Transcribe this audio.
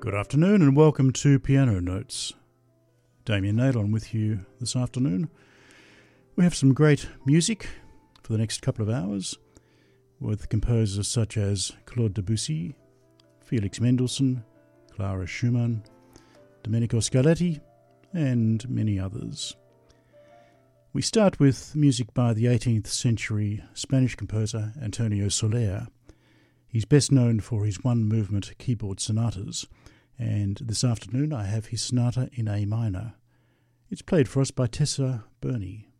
Good afternoon and welcome to Piano Notes. Damien Nadon with you this afternoon. We have some great music for the next couple of hours with composers such as Claude Debussy, Felix Mendelssohn, Clara Schumann, Domenico Scarlatti, and many others. We start with music by the 18th century Spanish composer Antonio Soler. He's best known for his one-movement keyboard sonatas, and this afternoon I have his sonata in A minor. It's played for us by Tessa Burney.